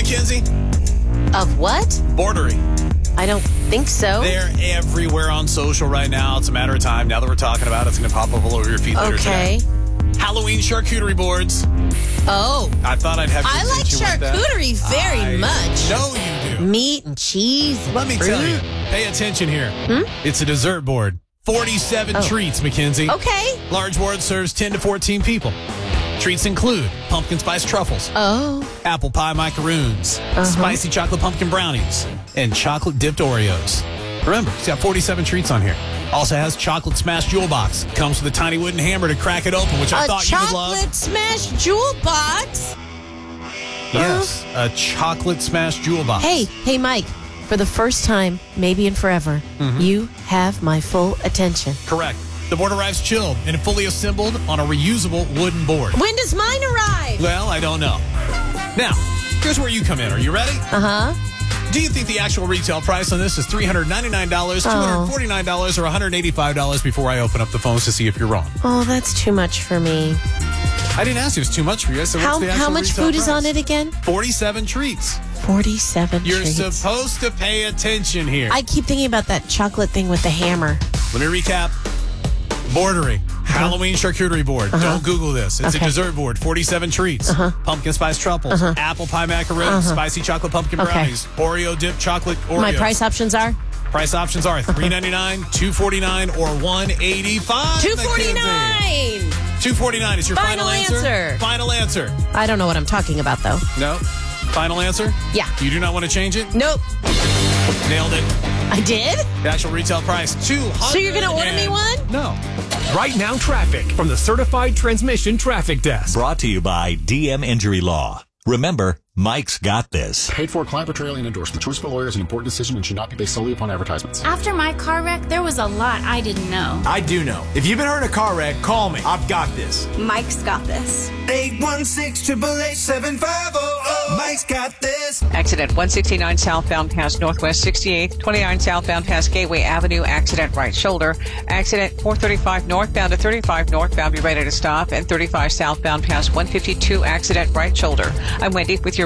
Mackenzie? Of what? Bordery. I don't think so. They're everywhere on social right now. It's a matter of time. Now that we're talking about it, it's going to pop up all over your feed later Okay. today. Halloween charcuterie boards. Oh. I thought I'd have. I like charcuterie very much. No, you do. Meat and cheese. And Let me fruit. tell you. Pay attention here. It's a dessert board. 47 treats, Mackenzie. Okay. Large board serves 10 to 14 people. Treats include pumpkin spice truffles, Oh. apple pie macaroons, spicy chocolate pumpkin brownies, and chocolate dipped Oreos. Remember, it's got 47 treats on here. Also has chocolate smash jewel box. Comes with a tiny wooden hammer to crack it open, which I thought you would love. A chocolate smash jewel box? Yes, a chocolate smash jewel box. Hey, Mike. For the first time, maybe in forever, you have my full attention. Correct. The board arrives chilled and fully assembled on a reusable wooden board. When does mine arrive? Well, I don't know. Now, here's where you come in. Are you ready? Uh-huh. Do you think the actual retail price on this is $399, $249, or $185 before I open up the phones to see if you're wrong? Oh, that's too much for me. I didn't ask you. It's too much for you. So what's the actual How much retail food is price? on it again? 47 treats. 47 You're treats. supposed to pay attention here. I keep thinking about that chocolate thing with the hammer. Let me recap. Bordery. Halloween charcuterie board. Don't Google this. It's a dessert board. 47 treats. Pumpkin spice truffles. Apple pie macaroons. Spicy chocolate pumpkin brownies. Oreo dipped chocolate Oreos. My price options are? Price options are $3.99, $2.49, or $1.85. $2.49. $2.49 is your final answer. Final answer. I don't know what I'm talking about, though. No? Final answer? Yeah. You do not want to change it? Nope. Nailed it. I did? The actual retail price, $200. So you're going to order me one? No. Right Now Traffic from the Certified Transmission Traffic Desk. Brought to you by DM Injury Law. Remember, Mike's got this. Paid for client portrayal and endorsement. Choice of a lawyer is an important decision and should not be based solely upon advertisements. After my car wreck, there was a lot I didn't know. I do know. If you've been hurt in a car wreck, call me. I've got this. Mike's got this. 816-888-7500. Mike's got this. Accident 169 southbound past Northwest 68th, 29 southbound past Gateway Avenue, accident right shoulder. Accident 435 northbound to 35 northbound, be ready to stop, and 35 southbound past 152, accident right shoulder. I'm Wendy with your